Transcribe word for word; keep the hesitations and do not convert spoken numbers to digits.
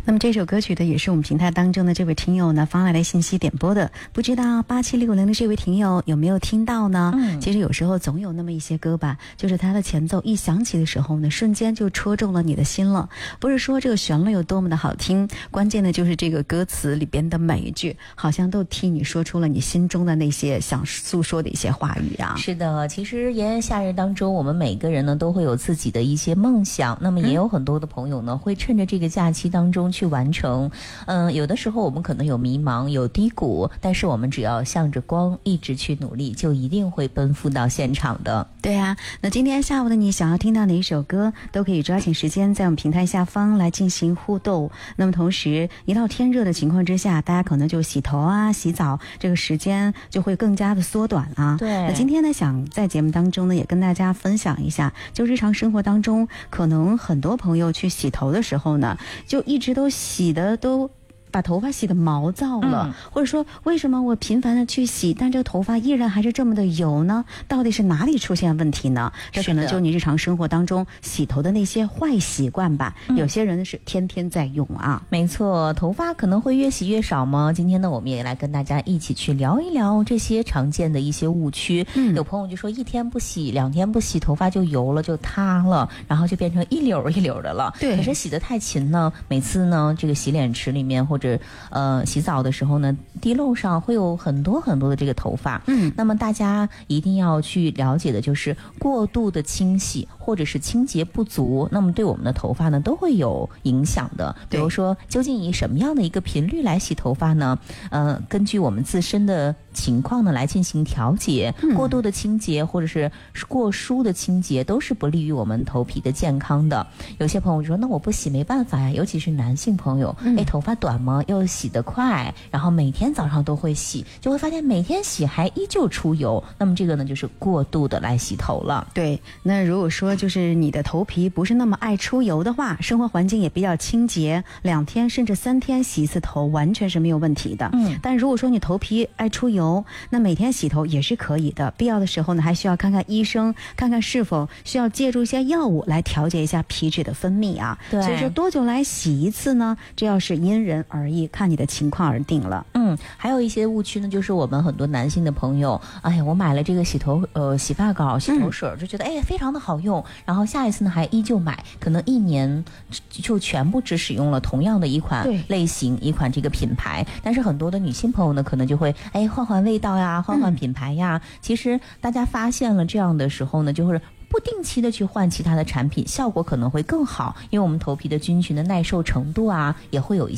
那么这首歌曲的也是我们平台当中的这位听友呢发来的信息点播的，不知道八七六零的这位听友有没有听到呢？嗯，其实有时候总有那么一些歌吧，就是它的前奏一响起的时候呢，瞬间就戳中了你的心了。不是说这个旋律有多么的好听，关键的就是这个歌词里边的每一句，好像都替你说出了你心中的那些想诉说的一些话语啊。 是的，其实炎炎夏日当中，我们每个人呢都会有自己的一些梦想，那么也有很多的朋友呢、嗯、会趁着这个假期当中去完成。嗯、呃，有的时候我们可能有迷茫有低谷，但是我们只要向着光一直去努力，就一定会奔赴到现场的。 对啊，那今天下午的你想要听到哪一首歌，都可以抓紧时间在我们平台下方来进行互动。那么同时一到天热的情况之下，大家可能就洗头啊洗澡，这个时间就会更加的缩短啊。 对， 那今天呢想在节目当中呢也跟大家分享一下，就日常生活当中可能很多朋友去洗头的时候呢，就一直都洗的都把头发洗得毛躁了、嗯、或者说为什么我频繁的去洗，但这个头发依然还是这么的油呢？到底是哪里出现问题呢？这可能就你日常生活当中洗头的那些坏习惯吧、嗯、有些人是天天在用啊。 没错，头发可能会越洗越少吗？今天呢我们也来跟大家一起去聊一聊这些常见的一些误区、嗯、有朋友就说一天不洗两天不洗头发就油了就塌了，然后就变成一绺一绺的了。 对， 可是洗得太勤呢，每次呢这个洗脸池里面或者是呃洗澡的时候呢，滴漏上会有很多很多的这个头发。嗯，那么大家一定要去了解的就是过度的清洗或者是清洁不足，那么对我们的头发呢都会有影响的。比如说究竟以什么样的一个频率来洗头发呢？呃，根据我们自身的情况呢来进行调节。嗯、过度的清洁或者是过疏的清洁都是不利于我们头皮的健康的。有些朋友说那我不洗没办法呀，尤其是男性朋友，哎、嗯，头发短吗？又洗得快，然后每天早上都会洗，就会发现每天洗还依旧出油，那么这个呢就是过度的来洗头了。 对，那如果说就是你的头皮不是那么爱出油的话，生活环境也比较清洁，两天甚至三天洗一次头完全是没有问题的。嗯，但如果说你头皮爱出油，那每天洗头也是可以的，必要的时候呢还需要看看医生，看看是否需要借助一些药物来调节一下皮脂的分泌啊。对，所以说多久来洗一次呢？这要是因人而异，看你的情况而定了。 嗯，还有一些误区呢，就是我们很多男性的朋友，哎呀，我买了这个洗头呃洗发膏、洗头水，就觉得、嗯、哎非常的好用，然后下一次呢还依旧买，可能一年就全部只使用了同样的一款类型、一款这个品牌。但是很多的女性朋友呢，可能就会哎换换味道呀，换换品牌呀。嗯、其实大家发现了这样的时候呢，就是不定期的去换其他的产品，效果可能会更好，因为我们头皮的菌群的耐受程度啊，也会有一些